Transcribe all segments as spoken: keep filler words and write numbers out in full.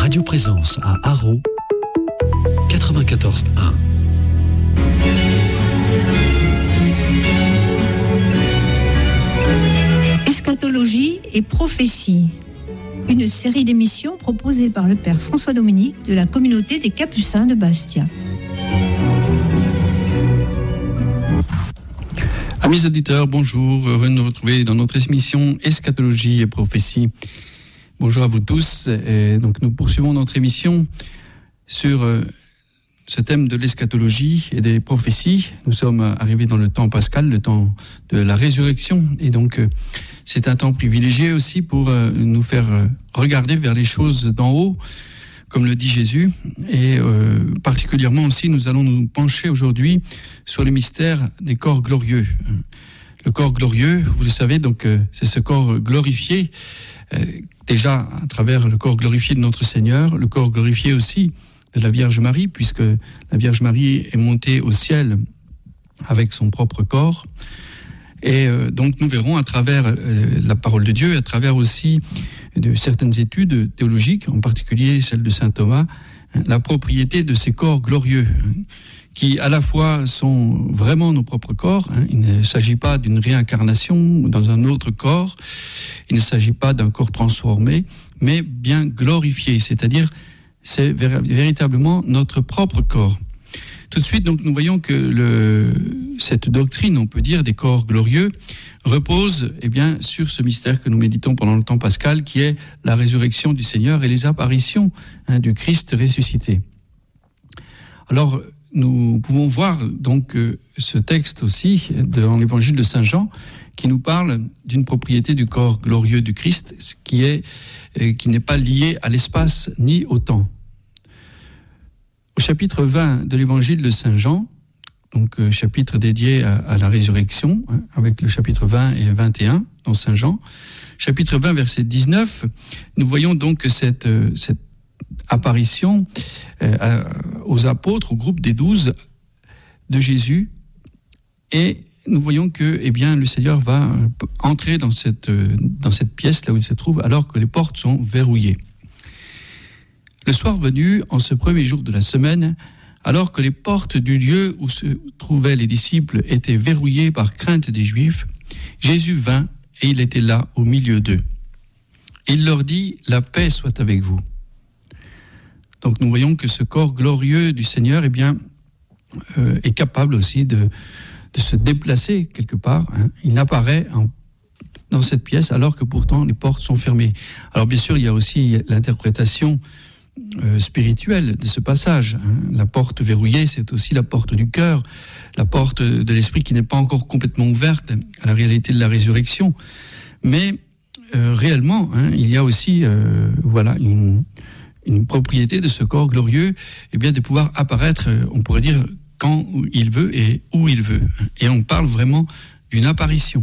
Radio Présence à Haro, quatre-vingt-quatorze un. Eschatologie et prophétie, une série d'émissions proposée par le Père François Dominique de la communauté des Capucins de Bastia. Amis auditeurs, bonjour, heureux de nous retrouver dans notre émission Eschatologie et prophétie. Bonjour à vous tous. Et donc nous poursuivons notre émission sur euh, ce thème de l'eschatologie et des prophéties. Nous sommes arrivés dans le temps pascal, le temps de la résurrection, et donc euh, c'est un temps privilégié aussi pour euh, nous faire euh, regarder vers les choses d'en haut, comme le dit Jésus, et euh, particulièrement aussi nous allons nous pencher aujourd'hui sur le mystère des corps glorieux. Le corps glorieux, vous le savez, donc euh, c'est ce corps glorifié, euh, déjà à travers le corps glorifié de notre Seigneur, le corps glorifié aussi de la Vierge Marie, puisque la Vierge Marie est montée au ciel avec son propre corps. Et euh, donc nous verrons à travers euh, la parole de Dieu, à travers aussi de certaines études théologiques, en particulier celle de saint Thomas, hein, la propriété de ces corps glorieux, hein, qui à la fois sont vraiment nos propres corps. Hein. Il ne s'agit pas d'une réincarnation dans un autre corps, il ne s'agit pas d'un corps transformé, mais bien glorifié, c'est-à-dire c'est vér- véritablement notre propre corps. Tout de suite, donc, nous voyons que le, cette doctrine, on peut dire, des corps glorieux, repose eh bien, sur ce mystère que nous méditons pendant le temps pascal, qui est la résurrection du Seigneur et les apparitions hein, du Christ ressuscité. Alors, nous pouvons voir donc ce texte aussi dans l'évangile de Saint Jean, qui nous parle d'une propriété du corps glorieux du Christ, qui est, qui n'est pas liée à l'espace ni au temps. Au chapitre vingt de l'évangile de Saint Jean, donc euh, chapitre dédié à, à la résurrection, hein, avec le chapitre vingt et vingt et un dans Saint Jean, chapitre vingt, verset dix-neuf, nous voyons donc cette, euh, cette apparition euh, à, aux apôtres, au groupe des douze de Jésus, et nous voyons que eh bien, le Seigneur va entrer dans cette, euh, dans cette pièce, là où il se trouve, alors que les portes sont verrouillées. Le soir venu, en ce premier jour de la semaine, alors que les portes du lieu où se trouvaient les disciples étaient verrouillées par crainte des Juifs, Jésus vint et il était là au milieu d'eux. Il leur dit « La paix soit avec vous ». Donc nous voyons que ce corps glorieux du Seigneur eh bien, euh, est capable aussi de, de se déplacer quelque part. Hein. Il apparaît en dans cette pièce alors que pourtant les portes sont fermées. Alors bien sûr, il y a aussi l'interprétation Euh, spirituelle de ce passage. Hein. La porte verrouillée, c'est aussi la porte du cœur, la porte de l'esprit qui n'est pas encore complètement ouverte à la réalité de la résurrection. Mais euh, réellement, hein, il y a aussi euh, voilà, une, une propriété de ce corps glorieux, eh bien, de pouvoir apparaître, on pourrait dire, quand il veut et où il veut. Et on parle vraiment d'une apparition.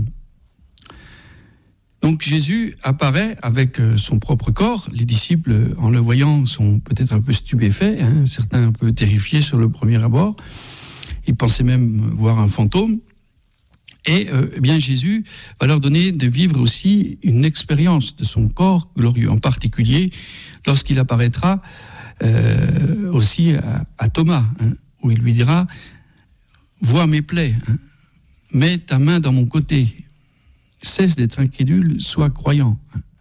Donc Jésus apparaît avec son propre corps. Les disciples, en le voyant, sont peut-être un peu stupéfaits, hein, certains un peu terrifiés sur le premier abord. Ils pensaient même voir un fantôme. Et euh, eh bien Jésus va leur donner de vivre aussi une expérience de son corps glorieux, en particulier lorsqu'il apparaîtra euh, aussi à, à Thomas, hein, où il lui dira « Vois mes plaies, hein, mets ta main dans mon côté ». Cesse d'être incrédule, sois croyant.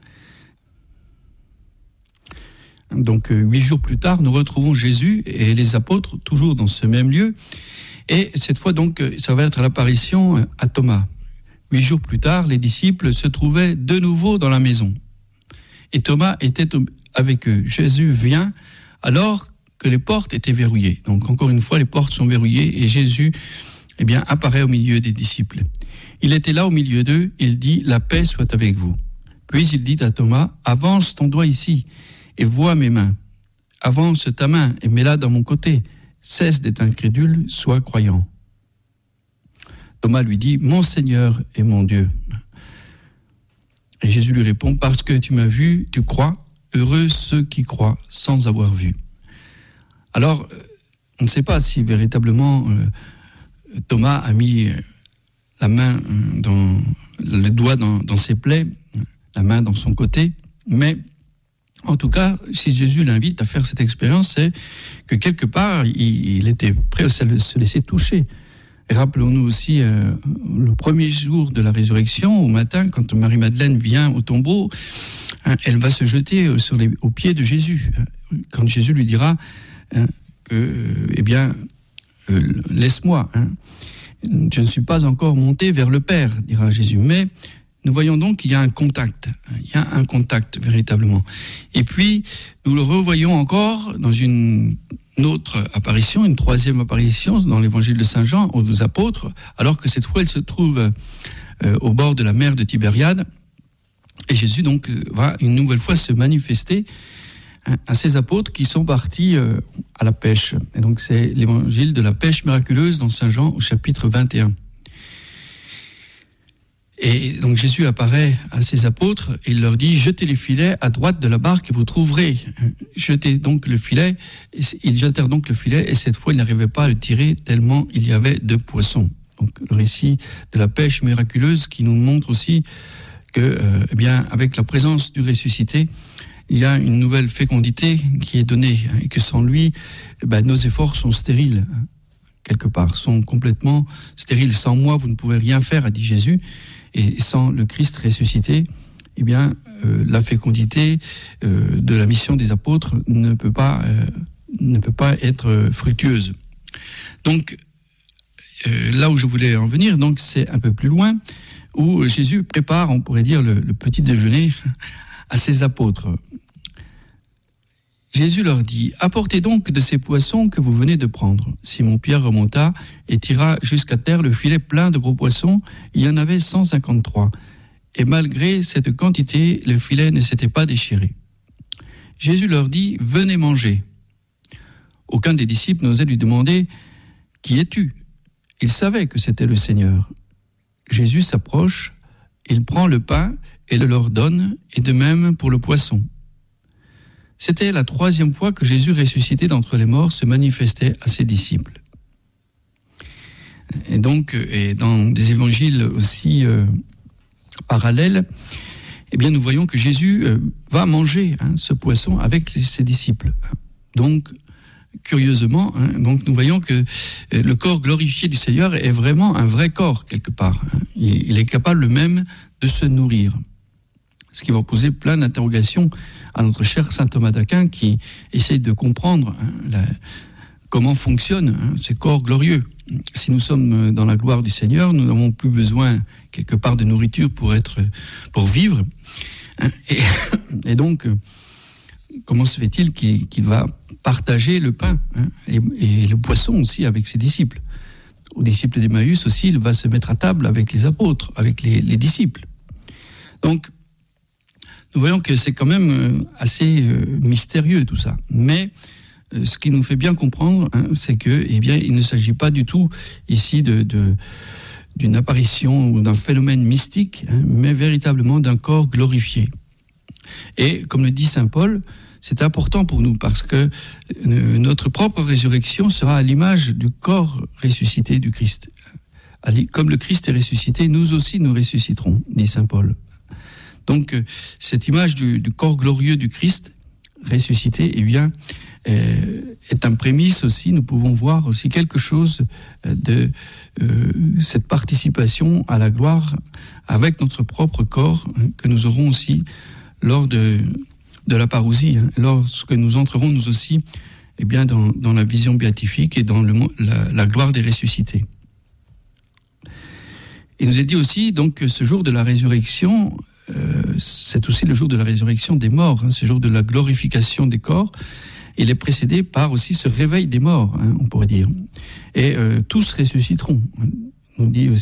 Donc, euh, huit jours plus tard, nous retrouvons Jésus et les apôtres, toujours dans ce même lieu. Et cette fois, donc, ça va être l'apparition à Thomas. Huit jours plus tard, les disciples se trouvaient de nouveau dans la maison. Et Thomas était avec eux. Jésus vient alors que les portes étaient verrouillées. Donc, encore une fois, les portes sont verrouillées et Jésus eh bien, apparaît au milieu des disciples. Il était là au milieu d'eux, il dit « La paix soit avec vous ». Puis il dit à Thomas « Avance ton doigt ici et vois mes mains. Avance ta main et mets-la dans mon côté. Cesse d'être incrédule, sois croyant. » Thomas lui dit « Mon Seigneur et mon Dieu ». Et Jésus lui répond « Parce que tu m'as vu, tu crois. Heureux ceux qui croient sans avoir vu. » Alors, on ne sait pas si véritablement euh, Thomas a mis la main dans le doigt dans, dans ses plaies, la main dans son côté, mais En tout cas, si Jésus l'invite à faire cette expérience, c'est que quelque part, il, il était prêt à se laisser toucher. Et rappelons-nous aussi euh, le premier jour de la résurrection, au matin, quand Marie-Madeleine vient au tombeau, hein, elle va se jeter sur les, aux pieds de Jésus. Quand Jésus lui dira, hein, que, eh bien, euh, laisse-moi, hein, je ne suis pas encore monté vers le Père, dira Jésus. Mais nous voyons donc qu'il y a un contact, il y a un contact véritablement. Et puis, nous le revoyons encore dans une autre apparition, une troisième apparition dans l'évangile de Saint Jean aux apôtres, alors que cette fois, elle se trouve euh, au bord de la mer de Tibériade. Et Jésus donc va une nouvelle fois se manifester hein, à ses apôtres qui sont partis euh, à la pêche. Et donc c'est l'évangile de la pêche miraculeuse dans Saint Jean au chapitre vingt et un. Et donc Jésus apparaît à ses apôtres et il leur dit « Jetez les filets à droite de la barque et vous trouverez. » Jetez donc le filet. Ils jetèrent donc le filet et cette fois ils n'arrivaient pas à le tirer tellement il y avait de poissons. Donc le récit de la pêche miraculeuse qui nous montre aussi que, euh, eh bien, avec la présence du ressuscité, il y a une nouvelle fécondité qui est donnée et que sans lui, eh ben, nos efforts sont stériles. Quelque part, sont complètement stériles. Sans moi, vous ne pouvez rien faire, a dit Jésus. Et sans le Christ ressuscité, eh bien, euh, la fécondité euh, de la mission des apôtres ne peut pas, euh, ne peut pas être fructueuse. Donc, euh, là où je voulais en venir, donc, c'est un peu plus loin, où Jésus prépare, on pourrait dire, le, le petit déjeuner à ses apôtres. Jésus leur dit « Apportez donc de ces poissons que vous venez de prendre. » Simon-Pierre remonta et tira jusqu'à terre le filet plein de gros poissons. Il y en avait cent cinquante-trois. Et malgré cette quantité, le filet ne s'était pas déchiré. Jésus leur dit « Venez manger. » Aucun des disciples n'osait lui demander « Qui es-tu » Il savait que c'était le Seigneur. Jésus s'approche, il prend le pain et le leur donne, et de même pour le poisson. C'était la troisième fois que Jésus, ressuscité d'entre les morts, se manifestait à ses disciples. Et donc, et dans des évangiles aussi euh, parallèles, eh bien, nous voyons que Jésus euh, va manger hein, ce poisson avec ses disciples. Donc, curieusement, hein, donc nous voyons que euh, le corps glorifié du Seigneur est vraiment un vrai corps quelque part. Hein. Il, il est capable même de se nourrir. Ce qui va poser plein d'interrogations à notre cher saint Thomas d'Aquin qui essaye de comprendre hein, la, comment fonctionnent hein, ces corps glorieux. Si nous sommes dans la gloire du Seigneur, nous n'avons plus besoin quelque part de nourriture pour être, pour vivre. Hein, et, et donc, comment se fait-il qu'il, qu'il va partager le pain hein, et, et le poisson aussi avec ses disciples? Aux disciples d'Emmaüs aussi, il va se mettre à table avec les apôtres, avec les, les disciples. Donc, nous voyons que c'est quand même assez euh, mystérieux tout ça. Mais euh, ce qui nous fait bien comprendre, hein, c'est que, eh bien, il ne s'agit pas du tout ici de, de d'une apparition ou d'un phénomène mystique, hein, mais véritablement d'un corps glorifié. Et comme le dit saint Paul, c'est important pour nous parce que euh, notre propre résurrection sera à l'image du corps ressuscité du Christ. Comme le Christ est ressuscité, nous aussi nous ressusciterons, dit saint Paul. Donc, cette image du, du corps glorieux du Christ ressuscité, eh bien, euh, est un prémisse aussi. Nous pouvons voir aussi quelque chose de euh, cette participation à la gloire avec notre propre corps hein, que nous aurons aussi lors de, de la parousie, hein, lorsque nous entrerons nous aussi eh bien, dans, dans la vision béatifique et dans le, la, la gloire des ressuscités. Il nous est dit aussi donc, que ce jour de la résurrection, Euh, c'est aussi le jour de la résurrection des morts, hein, ce jour de la glorification des corps. Il est précédé par aussi ce réveil des morts, hein, on pourrait dire. Et euh, tous ressusciteront. On dit aussi